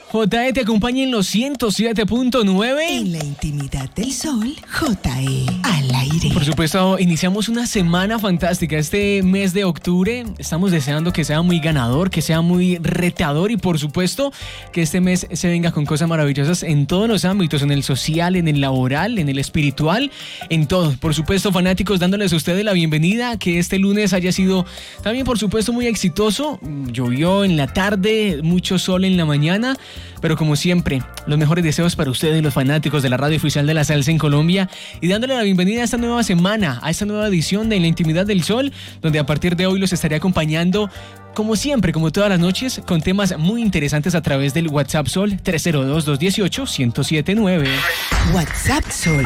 JE te acompaña en los 107.9. En la intimidad del sol, JE al aire. Por supuesto, iniciamos una semana fantástica. Este mes de octubre estamos deseando que sea muy ganador, que sea muy retador y por supuesto que este mes se venga con cosas maravillosas en todos los ámbitos, en el social, en el laboral, en el espiritual, en todo. Por supuesto, fanáticos, dándoles a ustedes la bienvenida, que este lunes haya sido también por supuesto muy exitoso. Llovió en la tarde, mucho sol en la mañana. Pero como siempre, los mejores deseos para ustedes, los fanáticos de la radio oficial de la salsa en Colombia, y dándole la bienvenida a esta nueva semana, a esta nueva edición de En la Intimidad del Sol, donde a partir de hoy los estaré acompañando, como siempre, como todas las noches, con temas muy interesantes a través del WhatsApp Sol 302-218-1079. WhatsApp Sol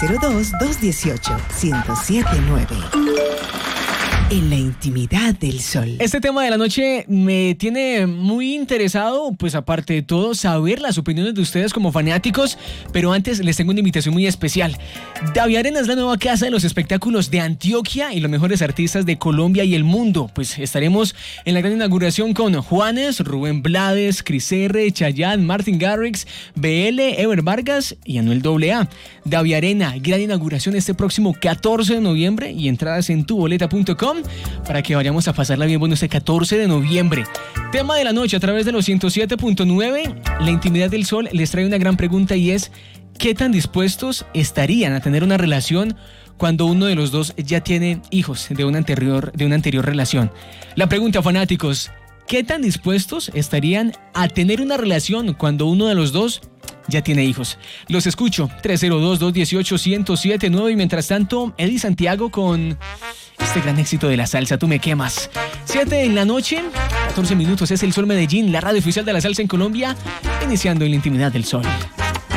302-218-1079. En la intimidad del sol. Este tema de la noche me tiene muy interesado, pues aparte de todo, saber las opiniones de ustedes como fanáticos, pero antes les tengo una invitación muy especial. Daviarena es la nueva casa de los espectáculos de Antioquia y los mejores artistas de Colombia y el mundo. Pues estaremos en la gran inauguración con Juanes, Rubén Blades, Cris R, Chayanne, Martin Garrix, BL, Ever Vargas y Anuel AA. Daviarena, gran inauguración este próximo 14 de noviembre y entradas en tuboleta.com para que vayamos a pasarla bien bueno este 14 de noviembre. Tema de la noche a través de los 107.9, La Intimidad del Sol les trae una gran pregunta y es: ¿qué tan dispuestos estarían a tener una relación cuando uno de los dos ya tiene hijos de una anterior relación? La pregunta, fanáticos: ¿qué tan dispuestos estarían a tener una relación cuando uno de los dos ya tiene hijos? Los escucho, 302-218-1079, y mientras tanto, Eddie Santiago con este gran éxito de la salsa, Tú me quemas. 7 en la noche, 14 minutos, es el Sol Medellín, la radio oficial de la salsa en Colombia, iniciando En la Intimidad del Sol.